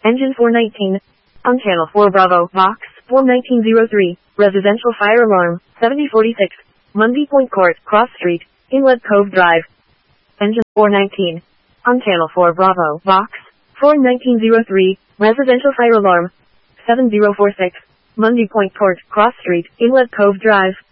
Engine 419. On Channel 4 Bravo, Vox, Form 1903, Residential Fire Alarm, 7046, Mundy Point Court, Cross Street, Inlet Cove Drive. Engine 419. On Channel 4 Bravo, Vox, Form 1903, Residential Fire Alarm, 7046, Mundy Point Court, Cross Street, Inlet Cove Drive.